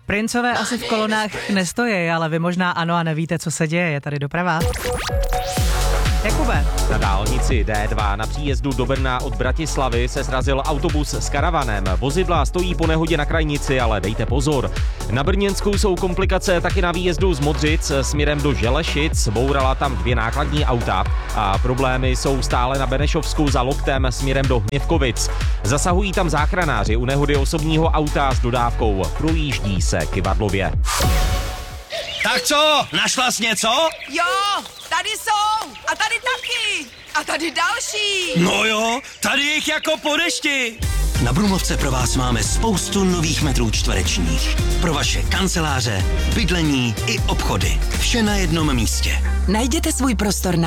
Princové asi v kolonách nestojí, ale vy možná ano a nevíte, co se děje. Je tady doprava. Jakube. Na dálnici D2 na příjezdu do Brna od Bratislavy se srazil autobus s karavanem. Vozidla stojí po nehodě na krajnici, ale dejte pozor. Na Brněnsku jsou komplikace taky na výjezdu z Modřic směrem do Želešic. Bourala tam 2 nákladní auta a problémy jsou stále na Benešovsku za Loktem směrem do Hněvkovic. Zasahují tam záchranáři u nehody osobního auta s dodávkou. Projíždí se Kyvadlově. Tak co? Našla jsi něco? Jo, tady jsou. A tady taky. A tady další. No jo, tady jich jako po dešti. Na Brumovce pro vás máme spoustu nových metrů čtverečních. Pro vaše kanceláře, bydlení i obchody. Vše na jednom místě. Najděte svůj prostor na